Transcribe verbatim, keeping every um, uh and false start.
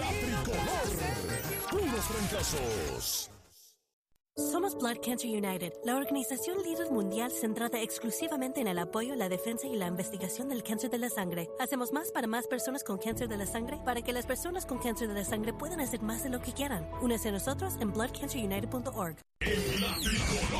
La Tricolor. Puros fracasos. Somos Blood Cancer United, la organización líder mundial centrada exclusivamente en el apoyo, la defensa y la investigación del cáncer de la sangre. Hacemos más para más personas con cáncer de la sangre para que las personas con cáncer de la sangre puedan hacer más de lo que quieran. Únese a nosotros en blood cancer united punto org. En La Tricolor.